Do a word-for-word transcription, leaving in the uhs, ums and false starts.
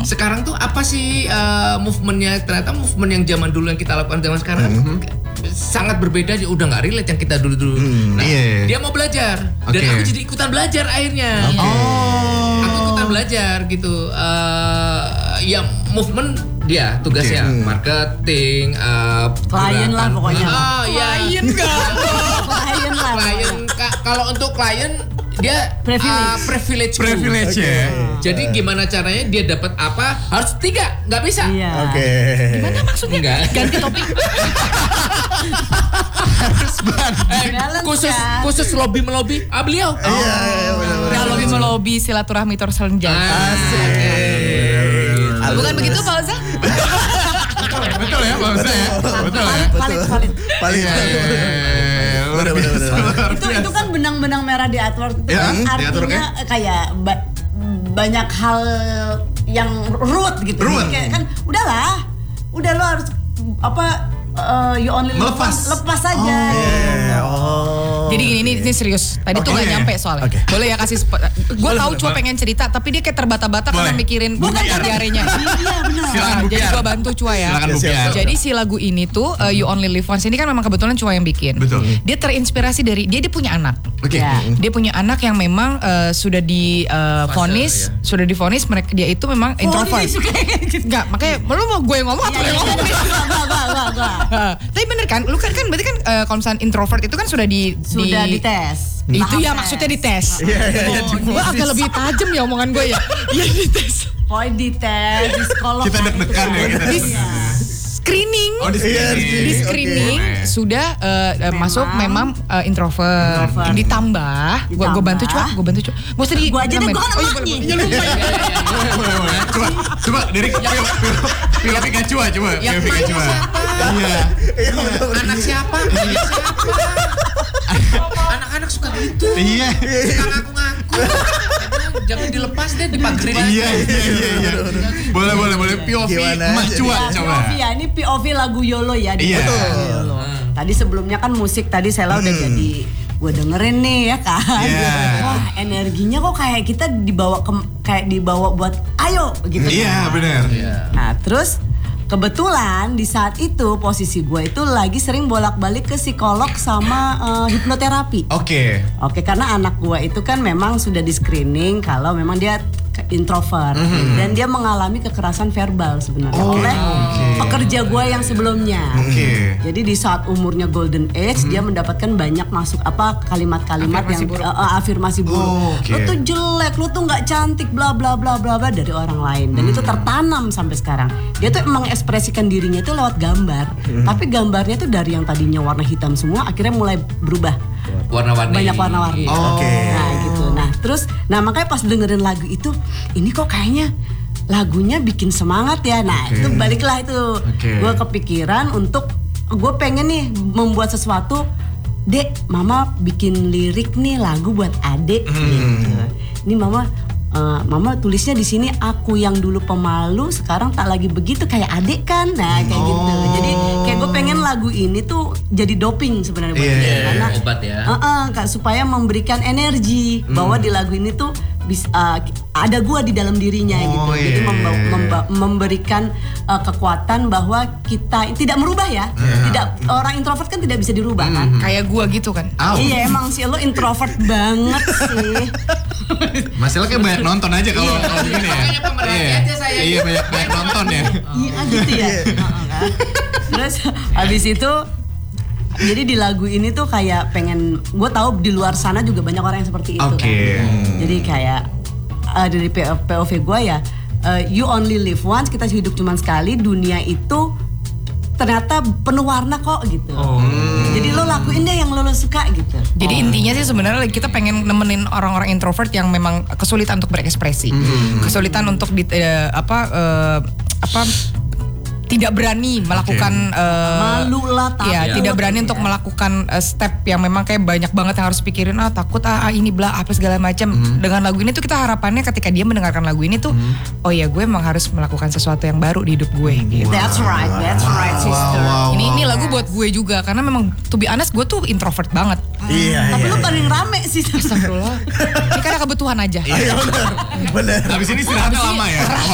sekarang tuh apa sih uh, movementnya? Ternyata movement yang zaman dulu yang kita lakukan zaman sekarang mm-hmm. sangat berbeda. Dia udah nggak relate yang kita dulu dulu. Mm, nah, yeah. dia mau belajar okay. dan aku jadi ikutan belajar akhirnya. Okay. Oh. Aku ikutan belajar gitu. Uh, ya movement dia tugasnya okay. marketing, uh, klien lah pokoknya. Oh ya. Klien enggak. Klien lah. Klien. Kalau untuk klien dia privilege, uh, privilege, privilege okay. ya. Jadi gimana caranya dia dapat apa? Harus tiga, nggak bisa. Iya. Oke. Okay. Gimana maksudnya? Enggak. Ganti topik. Harus eh, khusus ya. khusus lobby melobi. Ah beliau. Iya. Oh. Iya, benar-benar. Nah, lobby melobi silaturahmi terus lanjut. Asik. Bukan begitu Pak Oza? Betul ya Pak Oza ya. Betul ya. Valid, valid. Valid. Luar biasa. Itu itu kan benang-benang merah di artwork itu ya, kan artinya kayak ba- banyak hal yang root gitu. Root. Kayak kan udahlah, udah lo harus apa uh, you only lepas lepas aja. Oh. Yeah. Oh. Jadi gini, ini, ini serius. Tadi okay. tuh gak nyampe soalnya. Okay. Boleh ya kasih spot. Gue tahu cuma pengen cerita, tapi dia kayak terbata-bata karena mikirin bukan diarenya. Iya benar. Nah, jadi gue bantu Cua ya. Jadi si lagu ini tuh uh, You Only Live Once ini kan memang kebetulan Cua yang bikin. Betul. Dia terinspirasi dari dia dia punya anak. Oke. Okay. Ya. Dia punya anak yang memang uh, sudah di uh, vonis, ya. sudah divonis mereka dia itu memang introvert. Enggak, makanya lu mau gue yang ngomong atau yang ngomong? Tapi bener kan, lu kan kan berarti kan uh, kalau misalnya introvert itu kan sudah di sudah di, dites. Itu ya maksudnya dites. Iya iya iya. Gue agak lebih tajam ya omongan gue ya. Iya dites. Poin dites, di psikolog. Kita deg-degan ya kita. Di screening. Oh di screening. Di screening okay. sudah uh, memang. masuk memang uh, introvert. introvert. Ditambah, gue gue bantu Cua, gue bantu Cua. Gak usah di. Gue aja deh, gue kan emaknya. Iya lupa. Coba, coba dari pilih Pika Cua, coba. Yang Pika Cua. Iya. Anak siapa? Anak-anak suka gitu. Iya. Suka ngaku-ngaku. Jangan dilepas deh dipagerin aja. Iya iya iya iya. Boleh boleh boleh P O V Emak Cua coba. P O V ya, ini P O V lagu YOLO ya. Iya. YOLO. Tadi sebelumnya kan musik tadi Sela udah jadi gue dengerin nih ya kan. Wah energinya kok kayak kita dibawa ke, kayak dibawa buat ayo gitu. Iya benar. Nah terus kebetulan di saat itu posisi gue itu lagi sering bolak-balik ke psikolog sama uh, hipnoterapi. Oke. Okay. Oke, karena anak gue itu kan memang sudah di screening kalau memang dia introvert mm-hmm. dan dia mengalami kekerasan verbal sebenarnya oh, oleh okay. pekerja gue yang sebelumnya. Okay. Jadi di saat umurnya golden age mm-hmm. dia mendapatkan banyak masuk apa kalimat-kalimat afirmasi yang buruk. Uh, afirmasi buruk. Oh, okay. Lu tuh jelek, lu tuh nggak cantik, bla bla bla bla bla dari orang lain dan mm-hmm. itu tertanam sampai sekarang. Dia tuh emang ekspresikan dirinya itu lewat gambar, mm-hmm. tapi gambarnya tuh dari yang tadinya warna hitam semua akhirnya mulai berubah. Warna-warni. Banyak warna-warni. Oh, Oke. Okay. Nah gitu. Nah terus, nah makanya pas dengerin lagu itu, ini kok kayaknya lagunya bikin semangat ya. Nah okay. itu baliklah itu. Okay. Gue kepikiran untuk, gue pengen nih membuat sesuatu. Dek, mama bikin lirik nih lagu buat adek. Hmm. Gitu. Ini mama. Uh, mama tulisnya di sini aku yang dulu pemalu sekarang tak lagi begitu kayak adik kan, nah kayak oh. gitu. Jadi kayak gue pengen lagu ini tuh jadi doping sebenarnya buat yeah, dia karena obat ya. Uh-uh, supaya memberikan energi mm. bahwa di lagu ini tuh bisa uh, ada gue di dalam dirinya oh, gitu. Jadi yeah. memba- memba- memberikan uh, kekuatan bahwa kita tidak merubah ya. Yeah. Tidak orang introvert kan tidak bisa dirubah mm. kan. Kayak gue gitu kan. Oh. Iya emang sih lo introvert banget sih. Masalah kayak banyak nonton aja kalau kalau begini ya. Makanya pemerhati iya. aja saya. Iya banyak banyak nonton ya. Iya gitu ya. Terus habis itu jadi di lagu ini tuh kayak pengen, gue tahu di luar sana juga banyak orang yang seperti itu okay. kan. Jadi kayak uh, dari P O V gue ya, uh, you only live once, kita hidup cuma sekali, dunia itu ternyata penuh warna kok gitu. Oh. Jadi lo lakuin deh yang lo, lo suka gitu. Jadi oh. intinya sih sebenarnya kita pengen nemenin orang-orang introvert yang memang kesulitan untuk berekspresi, mm. kesulitan untuk di, uh, apa uh, apa tidak berani melakukan okay. uh, malu lah takut. Ya, tidak berani ya. untuk melakukan uh, step yang memang kayak banyak banget yang harus pikirin, ah takut ah, ah ini bla apa segala macam. Mm-hmm. Dengan lagu ini tuh kita harapannya ketika dia mendengarkan lagu ini tuh mm-hmm. oh ya gue emang harus melakukan sesuatu yang baru di hidup gue gitu. That's right, that's right sister. Wow, wow, ini ini lagu buat gue juga karena memang to be honest gue tuh introvert banget. Iya, Tapi iya, lu iya. paling rame sih. Astagfirullah. Ini karena kebutuhan aja. Iya benar. Benar. Habis ini istirahatnya lama ya.